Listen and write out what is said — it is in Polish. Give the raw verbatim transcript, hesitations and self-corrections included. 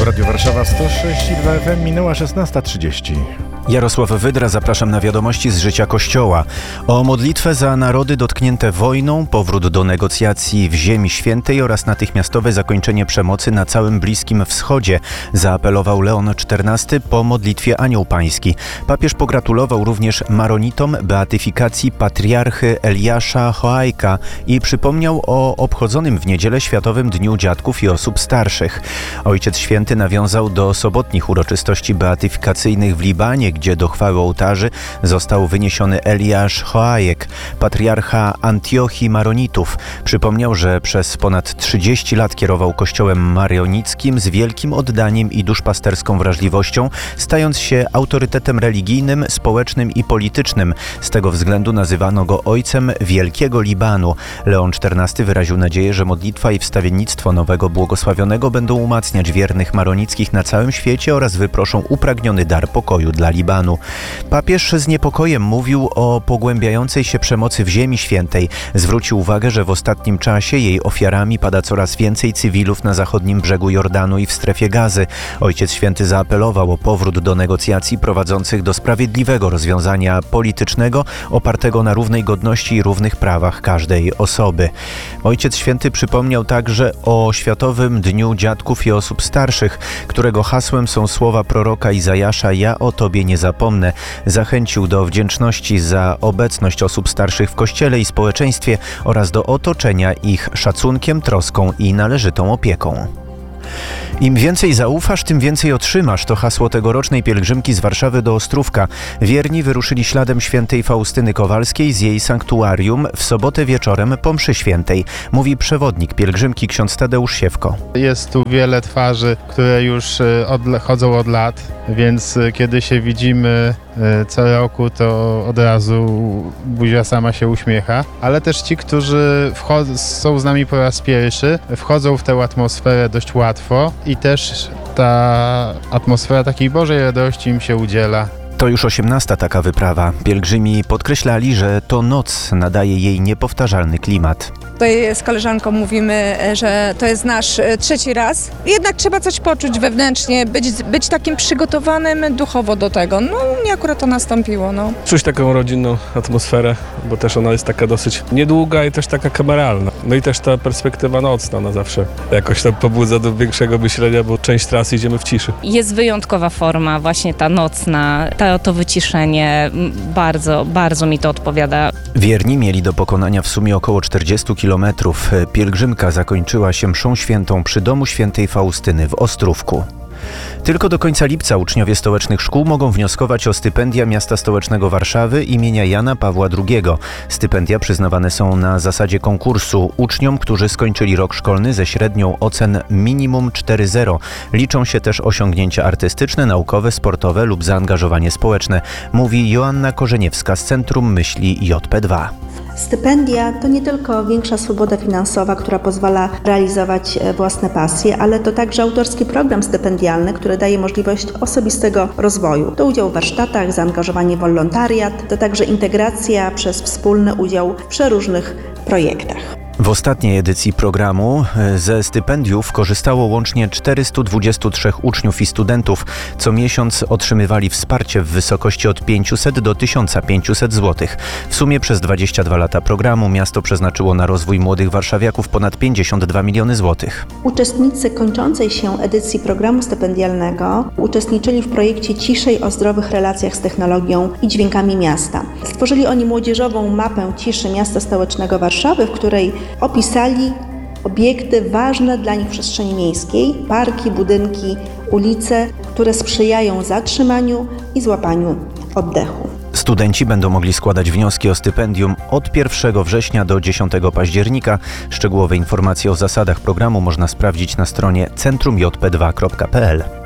Radio Warszawa sto sześć i dwa F M, minęła szesnasta trzydzieści. Jarosław Wydra, zapraszam na wiadomości z życia Kościoła. O modlitwę za narody dotknięte wojną, powrót do negocjacji w Ziemi Świętej oraz natychmiastowe zakończenie przemocy na całym Bliskim Wschodzie zaapelował Leon czternasty po modlitwie Anioł Pański. Papież pogratulował również Maronitom beatyfikacji patriarchy Eliasza Choajka i przypomniał o obchodzonym w niedzielę Światowym Dniu Dziadków i Osób Starszych. Ojciec Święty nawiązał do sobotnich uroczystości beatyfikacyjnych w Libanie, gdzie do chwały ołtarzy został wyniesiony Eliasz Choajek, patriarcha Antiochii Maronitów. Przypomniał, że przez ponad trzydzieści lat kierował kościołem maronickim z wielkim oddaniem i duszpasterską wrażliwością, stając się autorytetem religijnym, społecznym i politycznym. Z tego względu nazywano go ojcem Wielkiego Libanu. Leon czternasty wyraził nadzieję, że modlitwa i wstawiennictwo nowego błogosławionego będą umacniać wiernych maronickich na całym świecie oraz wyproszą upragniony dar pokoju dla Libanu. Papież z niepokojem mówił o pogłębiającej się przemocy w Ziemi Świętej. Zwrócił uwagę, że w ostatnim czasie jej ofiarami pada coraz więcej cywilów na zachodnim brzegu Jordanu i w strefie Gazy. Ojciec Święty zaapelował o powrót do negocjacji prowadzących do sprawiedliwego rozwiązania politycznego opartego na równej godności i równych prawach każdej osoby. Ojciec Święty przypomniał także o Światowym Dniu Dziadków i Osób Starszych, którego hasłem są słowa proroka Izajasza: ja o Tobie nie zapomnę. Zachęcił do wdzięczności za obecność osób starszych w Kościele i społeczeństwie oraz do otoczenia ich szacunkiem, troską i należytą opieką. Im więcej zaufasz, tym więcej otrzymasz. To hasło tegorocznej pielgrzymki z Warszawy do Ostrówka. Wierni wyruszyli śladem świętej Faustyny Kowalskiej z jej sanktuarium w sobotę wieczorem po mszy świętej. Mówi przewodnik pielgrzymki ksiądz Tadeusz Siewko. Jest tu wiele twarzy, które już od, chodzą od lat, więc kiedy się widzimy co roku, to od razu buzia sama się uśmiecha. Ale też ci, którzy wchodzą, są z nami po raz pierwszy, wchodzą w tę atmosferę dość łatwo i też ta atmosfera takiej Bożej radości im się udziela. To już osiemnasta taka wyprawa. Pielgrzymi podkreślali, że to noc nadaje jej niepowtarzalny klimat. Tutaj z koleżanką mówimy, że to jest nasz trzeci raz. Jednak trzeba coś poczuć wewnętrznie, być, być takim przygotowanym duchowo do tego. No mnie akurat to nastąpiło. No. Czuć taką rodzinną atmosferę, bo też ona jest taka dosyć niedługa i też taka kameralna. No i też ta perspektywa nocna, ona zawsze jakoś tam pobudza do większego myślenia, bo część trasy idziemy w ciszy. Jest wyjątkowa forma, właśnie ta nocna, ta, to wyciszenie. Bardzo, bardzo mi to odpowiada. Wierni mieli do pokonania w sumie około czterdziestu kilometrów. Pielgrzymka zakończyła się mszą świętą przy domu świętej Faustyny w Ostrówku. Tylko do końca lipca uczniowie stołecznych szkół mogą wnioskować o stypendia miasta stołecznego Warszawy imienia Jana Pawła drugiego. Stypendia przyznawane są na zasadzie konkursu uczniom, którzy skończyli rok szkolny ze średnią ocen minimum cztery zero. Liczą się też osiągnięcia artystyczne, naukowe, sportowe lub zaangażowanie społeczne, mówi Joanna Korzeniewska z Centrum Myśli J P dwa. Stypendia to nie tylko większa swoboda finansowa, która pozwala realizować własne pasje, ale to także autorski program stypendialny, który daje możliwość osobistego rozwoju. To udział w warsztatach, zaangażowanie w wolontariat, to także integracja przez wspólny udział w przeróżnych projektach. W ostatniej edycji programu ze stypendiów korzystało łącznie czterystu dwudziestu trzech uczniów i studentów. Co miesiąc otrzymywali wsparcie w wysokości od pięciuset do tysiąca pięciuset złotych. W sumie przez dwadzieścia dwa lata programu miasto przeznaczyło na rozwój młodych warszawiaków ponad pięćdziesiąt dwa miliony złotych. Uczestnicy kończącej się edycji programu stypendialnego uczestniczyli w projekcie Ciszej o zdrowych relacjach z technologią i dźwiękami miasta. Stworzyli oni młodzieżową mapę ciszy miasta stołecznego Warszawy, w której opisali obiekty ważne dla nich w przestrzeni miejskiej, parki, budynki, ulice, które sprzyjają zatrzymaniu i złapaniu oddechu. Studenci będą mogli składać wnioski o stypendium od pierwszego września do dziesiątego października. Szczegółowe informacje o zasadach programu można sprawdzić na stronie centrum j p dwa kropka p l.